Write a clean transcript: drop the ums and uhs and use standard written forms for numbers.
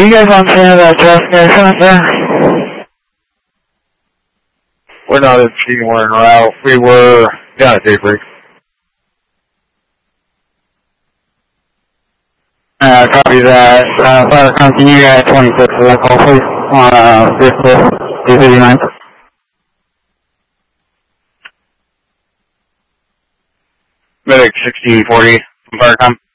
you guys on scene about Jessica? We're not in scene, we're en route. We were down at Daybreak. Copy that. Fire continue at 26, so that's all please on this 359. Medic 1640 from Firecom.